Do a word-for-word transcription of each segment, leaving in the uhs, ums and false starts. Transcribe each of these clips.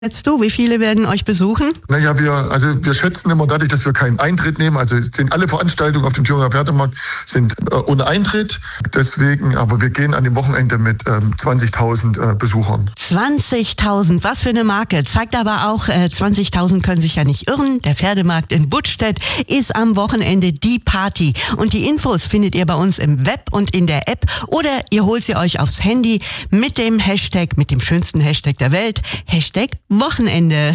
Schätzt du, wie viele werden euch besuchen? Naja, wir, also wir schätzen immer dadurch, dass wir keinen Eintritt nehmen. Also sind alle Veranstaltungen auf dem Thüringer Pferdemarkt sind äh, ohne Eintritt. Deswegen, aber wir gehen an dem Wochenende mit ähm, zwanzigtausend äh, Besuchern. zwanzigtausend, was für eine Marke. Zeigt aber auch, äh, zwanzigtausend können sich ja nicht irren. Der Pferdemarkt in Buttstedt ist am Wochenende die Party. Und die Infos findet ihr bei uns im Web und in der App. Oder ihr holt sie euch aufs Handy mit dem Hashtag, mit dem schönsten Hashtag der Welt, Hashtag Wochenende.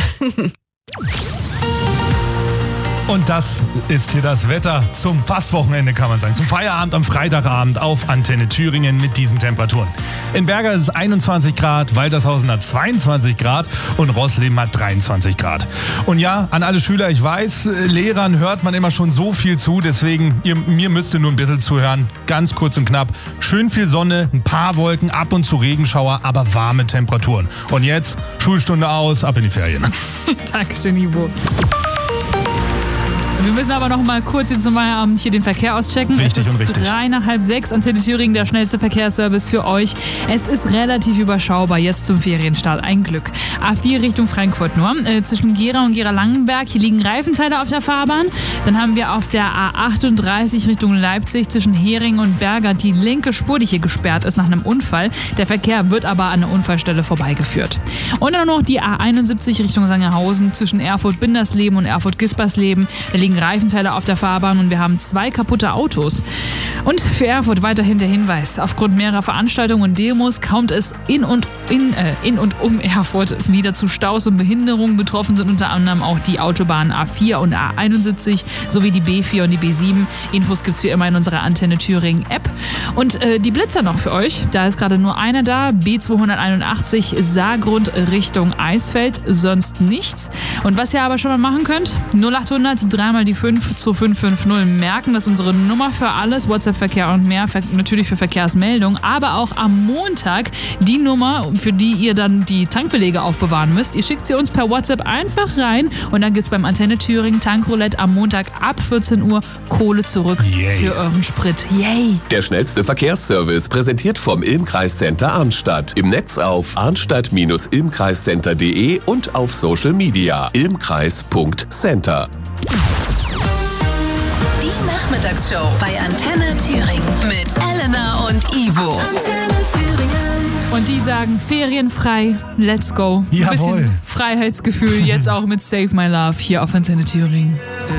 Und das ist hier das Wetter zum Fastwochenende, kann man sagen. Zum Feierabend am Freitagabend auf Antenne Thüringen mit diesen Temperaturen. In Berger ist es einundzwanzig Grad, Waltershausen hat zweiundzwanzig Grad und Rosleben hat dreiundzwanzig Grad. Und ja, an alle Schüler, ich weiß, Lehrern hört man immer schon so viel zu, deswegen, ihr, mir müsst ihr nur ein bisschen zuhören. Ganz kurz und knapp. Schön viel Sonne, ein paar Wolken, ab und zu Regenschauer, aber warme Temperaturen. Und jetzt Schulstunde aus, ab in die Ferien. Dankeschön, Ivo. Wir müssen aber noch mal kurz jetzt zum Feierabend hier den Verkehr auschecken. Richtig es ist und wichtig. drei nach halb sechs, Antenne Thüringen, der schnellste Verkehrsservice für euch. Es ist relativ überschaubar jetzt zum Ferienstart. Ein Glück. A vier Richtung Frankfurt nur. Äh, zwischen Gera und Gera-Langenberg. Hier liegen Reifenteile auf der Fahrbahn. Dann haben wir auf der A achtunddreißig Richtung Leipzig zwischen Hering und Berger die linke Spur, die hier gesperrt ist nach einem Unfall. Der Verkehr wird aber an der Unfallstelle vorbeigeführt. Und dann noch die A einundsiebzig Richtung Sangerhausen zwischen Erfurt-Bindersleben und Erfurt-Gispersleben. Da liegen Reifenteile auf der Fahrbahn und wir haben zwei kaputte Autos. Und für Erfurt weiterhin der Hinweis: Aufgrund mehrerer Veranstaltungen und Demos kommt es in und, in, äh, in und um Erfurt wieder zu Staus und Behinderungen. Betroffen sind unter anderem auch die Autobahnen A vier und A einundsiebzig sowie die B vier und die B sieben. Infos gibt's wie immer in unserer Antenne Thüringen App. Und äh, die Blitzer noch für euch. Da ist gerade nur einer da. B zweihunderteinundachtzig Saargrund Richtung Eisfeld. Sonst nichts. Und was ihr aber schon mal machen könnt: null achthundert dreimal die fünf zu fünf fünf null merken. Das ist unsere Nummer für alles, WhatsApp-Verkehr und mehr, natürlich für Verkehrsmeldungen, aber auch am Montag die Nummer, für die ihr dann die Tankbelege aufbewahren müsst. Ihr schickt sie uns per WhatsApp einfach rein und dann gibt's beim Antenne Thüringen Tankroulette am Montag ab vierzehn Uhr Kohle zurück Yay. für euren Sprit. Yay! Der schnellste Verkehrsservice, präsentiert vom Ilmkreiscenter Arnstadt. Im Netz auf arnstadt Bindestrich ilmkreiscenter punkt de und auf Social Media ilmkreis punkt center. Die Nachmittagsshow bei Antenne Thüringen mit Elena und Ivo. Antenne Thüringen. Und die sagen ferienfrei, let's go. Ein Jawohl. bisschen Freiheitsgefühl jetzt auch mit Save My Love hier auf Antenne Thüringen.